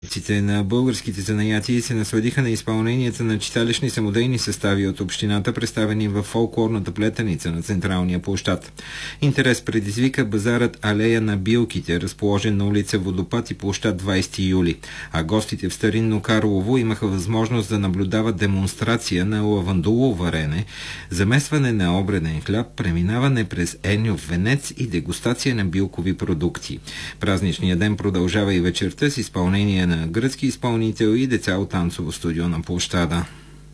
На българските занаятии се насладиха на изпълненията на читалищни самодейни състави от общината, представени в фолклорната плетеница на централния площад. Интерес предизвика базарът Алея на билките, разположен на улица Водопад и площад 20 юли. А гостите в старинно Карлово имаха възможност да наблюдават демонстрация на лавандулово варене, замесване на обреден хляб, преминаване през еньов венец и дегустация на билкови продукти. Празничният ден продължава и вечерта с изпълнение на гръцки изпълнител и деца от танцово студио на площада.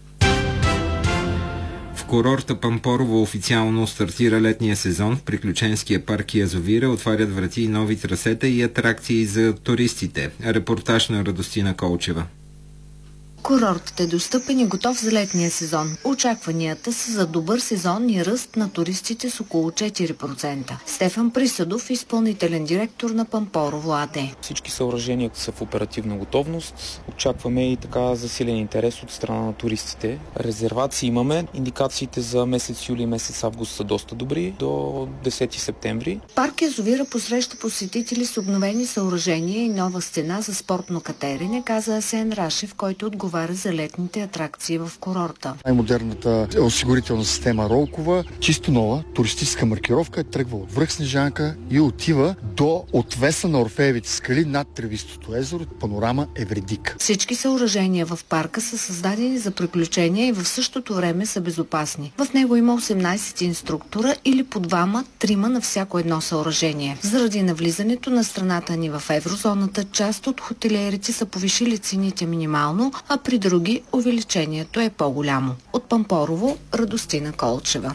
В курорта Пампорово официално стартира летния сезон. В приключенския парк Язовира отварят врати и нови трасета и атракции за туристите. Репортаж на Радостина Колчева. Курортът е достъпен и готов за летния сезон. Очакванията са за добър сезон и ръст на туристите с около 4%. Стефан Присъдов, изпълнителен директор на Пампорово АД. Всички съоръжения са в оперативна готовност. Очакваме и така засилен интерес от страна на туристите. Резервации имаме. Индикациите за месец юли и месец август са доста добри до 10 септември. Парк Язовира посреща посетители с обновени съоръжения и нова стена за спортно катерене, каза Асен Рашев, който отговаря за летните атракции в курорта. Най-модерната осигурителна система Ролкова, чисто нова туристическа маркировка, е тръгва от връх Снежанка и отива до отвеса на Орфеевите скали над Тревистото езеро, панорама Евредик. Всички съоръжения в парка са създадени за приключения и в същото време са безопасни. В него има 18 инструктора или по 2-3 на всяко едно съоръжение. Заради навлизането на страната ни в еврозоната, част от хотелиерите са повишили цените минимално, а при други увеличението е по-голямо. От Пампорово, Радостина Колчева.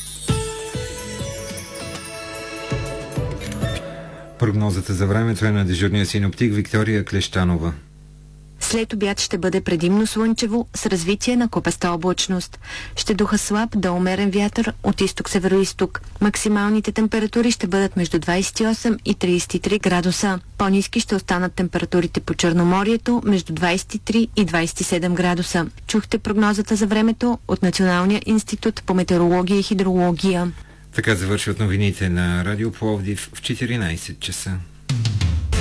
Прогнозата за времето е на дежурния синоптик Виктория Клещанова. След обяд ще бъде предимно слънчево с развитие на купеста облачност. Ще духа слаб до умерен вятър от изток-североизток. Максималните температури ще бъдат между 28 и 33 градуса. По-ниски ще останат температурите по Черноморието между 23 и 27 градуса. Чухте прогнозата за времето от Националния институт по метеорология и хидрология. Така завършват новините на Радио Пловдив в 14 часа.